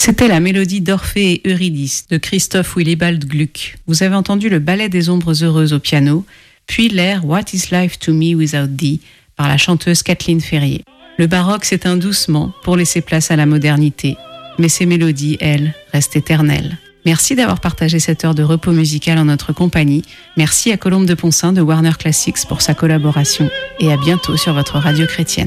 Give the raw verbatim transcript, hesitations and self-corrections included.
C'était la mélodie d'Orphée et Eurydice de Christoph Willibald Gluck. Vous avez entendu le ballet des ombres heureuses au piano, puis l'air What is life to me without thee par la chanteuse Kathleen Ferrier. Le baroque s'éteint doucement pour laisser place à la modernité, mais ces mélodies, elles, restent éternelles. Merci d'avoir partagé cette heure de repos musical en notre compagnie. Merci à Colombe de Poncin de Warner Classics pour sa collaboration et à bientôt sur votre radio chrétienne.